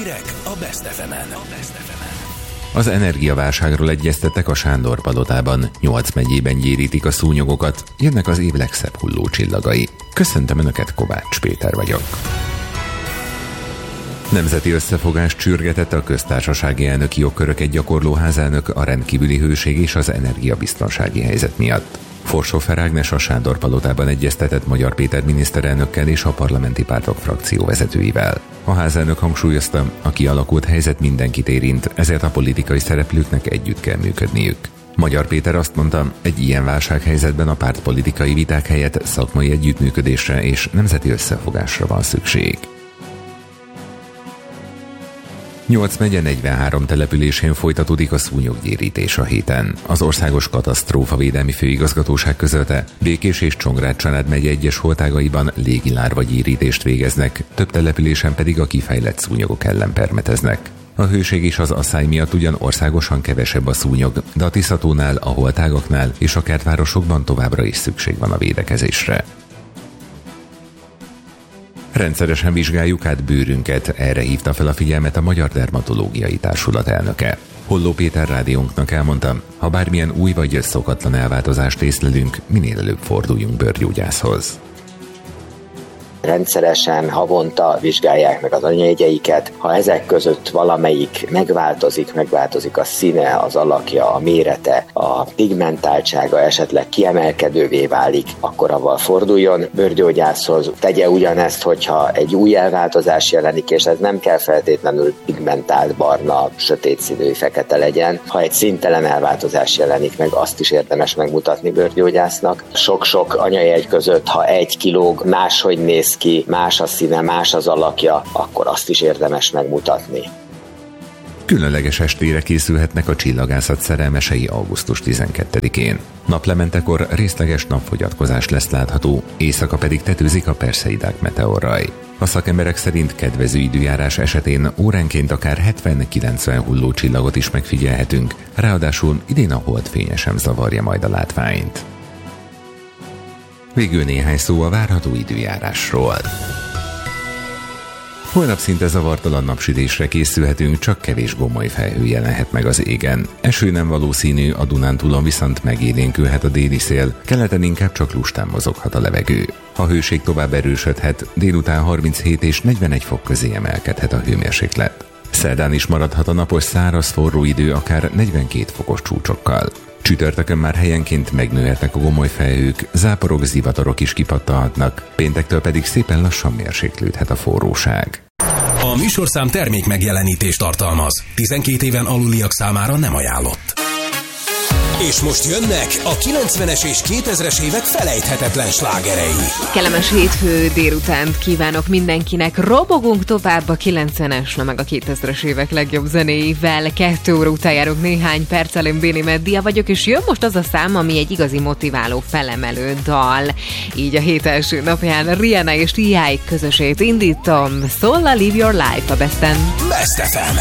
Hírek a Best FM-en. Az energiaválságról egyeztettek a Sándor palotában. 8 megyében gyérítik a szúnyogokat, jönnek az év legszebb hullócsillagai. Köszöntöm Önöket, Kovács Péter vagyok. Nemzeti összefogást csürgetett a köztársasági elnöki jogköröket gyakorló házelnök a rendkívüli hőség és az energiabiztonsági helyzet miatt. Forsófer Ágnes a Sándor palotában egyeztetett Magyar Péter miniszterelnökkel és a parlamenti pártok frakcióvezetőivel. A házelnök hangsúlyozta, a kialakult helyzet mindenkit érint, ezért a politikai szereplőknek együtt kell működniük. Magyar Péter azt mondta, egy ilyen válsághelyzetben a pártpolitikai viták helyett szakmai együttműködésre és nemzeti összefogásra van szükség. 8 megye 43 településén folytatódik a szúnyoggyérítés a héten. Az Országos Katasztrófavédelmi Főigazgatóság közölte, Békés és Csongrád Csanád megye egyes holtágaiban légilárvagyérítést végeznek, több településen pedig a kifejlett szúnyogok ellen permeteznek. A hőség és az asszály miatt ugyan országosan kevesebb a szúnyog, de a Tiszatónál, a holtágaknál és a kertvárosokban továbbra is szükség van a védekezésre. Rendszeresen vizsgáljuk át bőrünket, erre hívta fel a figyelmet a Magyar Dermatológiai Társulat elnöke. Holló Péter rádiónknak elmondta, ha bármilyen új vagy szokatlan elváltozást észlelünk, minél előbb forduljunk bőrgyógyászhoz. Rendszeresen, havonta vizsgálják meg az anyajegyeiket. Ha ezek között valamelyik megváltozik a színe, az alakja, a mérete, a pigmentáltsága esetleg kiemelkedővé válik, akkor avval forduljon bőrgyógyászhoz. Tegye ugyanezt, hogyha egy új elváltozás jelenik, és ez nem kell feltétlenül pigmentált, barna, sötét színű, fekete legyen. Ha egy színtelen elváltozás jelenik meg, azt is érdemes megmutatni bőrgyógyásznak. Sok-sok anyajegy között, ha egy kilóg, máshogy néz ki, más a színe, más az alakja, akkor azt is érdemes megmutatni. Különleges estére készülhetnek a csillagászat szerelmesei augusztus 12-én. Naplementekor részleges napfogyatkozás lesz látható, éjszaka pedig tetőzik a Perseidák meteorraj. A szakemberek szerint kedvező időjárás esetén óránként akár 70-90 hullócsillagot is megfigyelhetünk, ráadásul idén a holdfénye sem zavarja majd a látványt. Végül néhány szó a várható időjárásról. Holnap szinte zavartalan napsütésre készülhetünk, csak kevés gomoly felhő jelenhet meg az égen. Eső nem valószínű, a Dunántúlon viszont megélénkülhet a déli szél, keleten inkább csak lustán mozoghat a levegő. A hőség tovább erősödhet, délután 37 és 41 fok közé emelkedhet a hőmérséklet. Szerdán is maradhat a napos száraz forró idő akár 42 fokos csúcsokkal. Csütörtökön már helyenként megnőhetnek a gomoly felhők, záporok, zivatarok is kipattanhatnak, péntektől pedig szépen lassan mérséklődhet a forróság. A műsorszám termék megjelenítést tartalmaz. 12 éven aluliak számára nem ajánlott. És most jönnek a 90-es és 2000-es évek felejthetetlen slágerei. Kellemes hétfő délutánt kívánok mindenkinek. Robogunk tovább a 90-es, meg a 2000-es évek legjobb zenéivel. 2 óra után járok néhány perccel, én Béni Meddia vagyok, és jön most az a szám, ami egy igazi motiváló, felemelő dal. Így a hét első napján Rihanna és T.I. közösét indítom. Soul, Live Your Life a Besten. Best FM.